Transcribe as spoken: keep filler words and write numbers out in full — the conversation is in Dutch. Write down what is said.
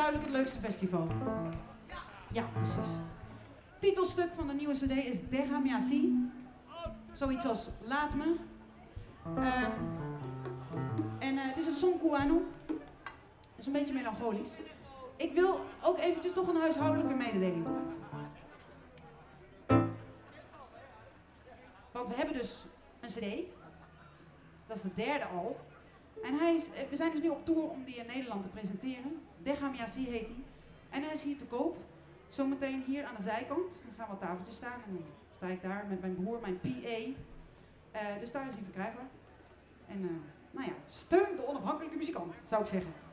overduidelijk het leukste festival. Ja, precies. Titelstuk van de nieuwe cd is Déjame Así. Zoiets als Laat me. Um, en uh, het is een son cubano. Het is een beetje melancholisch. Ik wil ook eventjes nog een huishoudelijke mededeling doen. Want we hebben dus een cd. Dat is de derde al. En hij is, we zijn dus nu op tour om die in Nederland te presenteren. Déjame Así heet hij. En hij is hier te koop. Zometeen hier aan de zijkant. Er gaan wat tafeltjes staan. En dan sta ik daar met mijn broer, mijn P A. Uh, dus daar is hij verkrijgbaar. En uh, nou ja, steun de onafhankelijke muzikant, zou ik zeggen.